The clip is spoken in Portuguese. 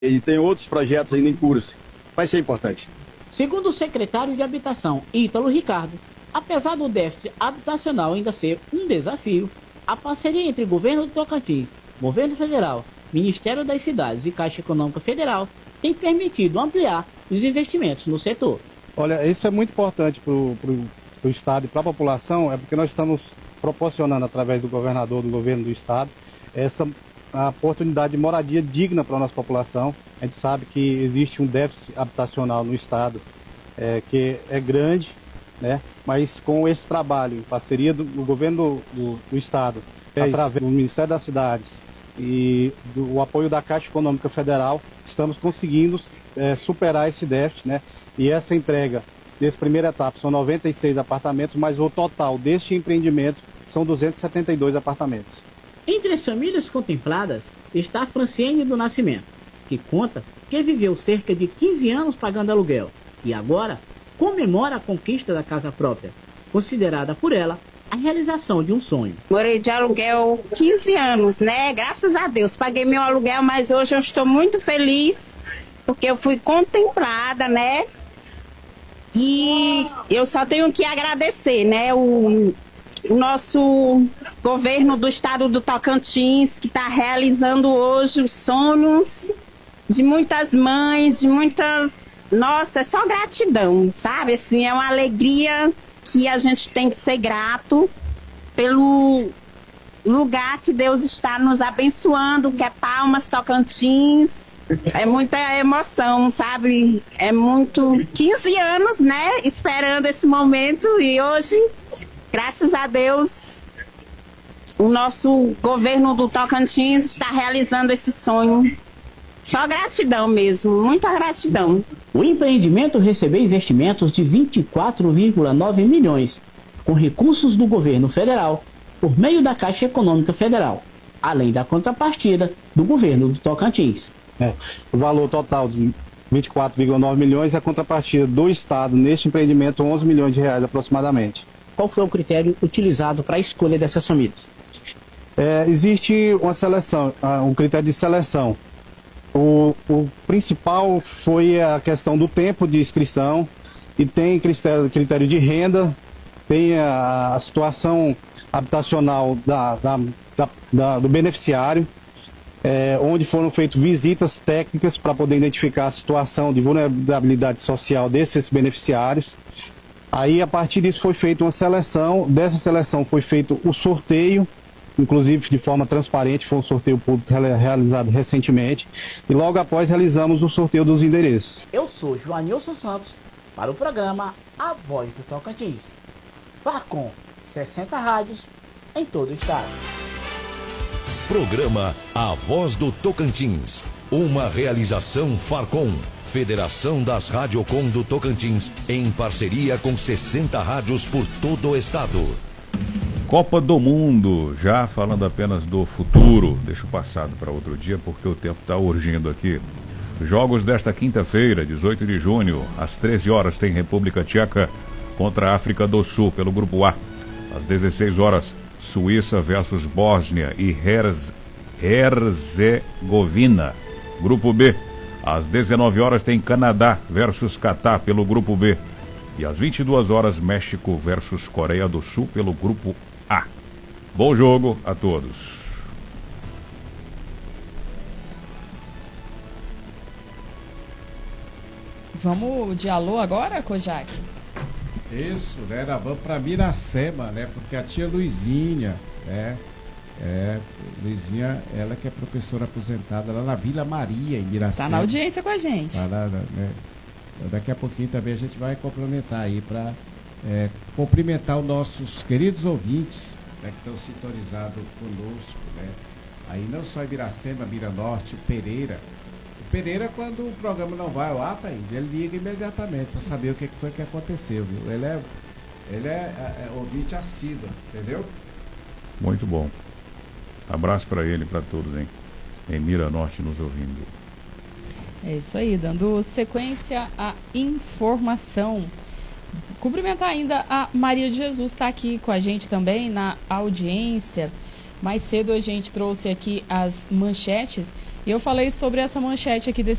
E tem outros projetos ainda em curso. Vai ser importante. Segundo o secretário de Habitação, Ítalo Ricardo, apesar do déficit habitacional ainda ser um desafio, a parceria entre o governo do Tocantins, governo federal, Ministério das Cidades e Caixa Econômica Federal tem permitido ampliar os investimentos no setor. Olha, isso é muito importante para o Estado e para a população, é porque nós estamos proporcionando, através do governador, do governo do Estado, a oportunidade de moradia digna para a nossa população. A gente sabe que existe um déficit habitacional no Estado que é grande, né? Mas com esse trabalho, em parceria do governo do Estado, através do Ministério das Cidades e do apoio da Caixa Econômica Federal, estamos conseguindo superar esse déficit, né? E essa entrega dessa primeira etapa são 96 apartamentos, mas o total deste empreendimento são 272 apartamentos. Entre as famílias contempladas está a Franciene do Nascimento, que conta que viveu cerca de 15 anos pagando aluguel e agora comemora a conquista da casa própria, considerada por ela a realização de um sonho. Morei de aluguel 15 anos, né? Graças a Deus, paguei meu aluguel, mas hoje eu estou muito feliz porque eu fui contemplada, né? E eu só tenho que agradecer, né? O nosso governo do estado do Tocantins, que está realizando hoje os sonhos de muitas mães, de muitas... Nossa, é só gratidão, sabe? Assim, é uma alegria que a gente tem que ser grato pelo lugar que Deus está nos abençoando, que é Palmas, Tocantins. É muita emoção, sabe? É muito... 15 anos, né? Esperando esse momento e hoje... Graças a Deus, o nosso governo do Tocantins está realizando esse sonho. Só gratidão mesmo, muita gratidão. O empreendimento recebeu investimentos de 24,9 milhões, com recursos do governo federal, por meio da Caixa Econômica Federal, além da contrapartida do governo do Tocantins. O valor total de 24,9 milhões é a contrapartida do Estado neste empreendimento, 11 milhões de reais aproximadamente. Qual foi o critério utilizado para a escolha dessas famílias? Existe uma seleção, um critério de seleção. O principal foi a questão do tempo de inscrição e tem critério de renda, tem a situação habitacional do beneficiário, onde foram feitas visitas técnicas para poder identificar a situação de vulnerabilidade social desses beneficiários. Aí, a partir disso, foi feita uma seleção. Dessa seleção foi feito o sorteio, inclusive de forma transparente, foi um sorteio público realizado recentemente. E logo após realizamos o sorteio dos endereços. Eu sou Joanilson Santos, para o programa A Voz do Tocantins. Farcom, 60 rádios em todo o estado. Programa A Voz do Tocantins. Uma realização Farcom, Federação das Radiocom do Tocantins, em parceria com 60 rádios por todo o estado. Copa do Mundo, já falando apenas do futuro, deixa o passado para outro dia porque o tempo está urgindo aqui. Jogos desta quinta-feira, 18 de junho, às 13 horas, tem República Tcheca contra a África do Sul pelo Grupo A. Às 16 horas, Suíça versus Bósnia e Herzegovina. Grupo B. Às 19 horas tem Canadá versus Catar pelo Grupo B. E às 22 horas, México versus Coreia do Sul pelo Grupo A. Bom jogo a todos. Vamos de alô agora, Kojak? Isso, né? Vamos para Miracema, né? Porque a tia Luizinha, né? Luizinha, ela que é professora aposentada lá na Vila Maria, em Miracema. Tá na audiência com a gente. Tá lá, né? Daqui a pouquinho também a gente vai complementar aí para cumprimentar os nossos queridos ouvintes, né, que estão sintonizados conosco, né? Aí não só em Miracema, Mira Norte, o Pereira. O Pereira, quando o programa não vai ao ar, ele liga imediatamente para saber o que foi que aconteceu, viu? Ele é ouvinte assíduo, entendeu? Muito bom. Abraço para ele e para todos, hein? Em Mira Norte nos ouvindo. É isso aí, dando sequência à informação. Cumprimentar ainda a Maria de Jesus, está aqui com a gente também na audiência. Mais cedo a gente trouxe aqui as manchetes E eu falei sobre essa manchete aqui desse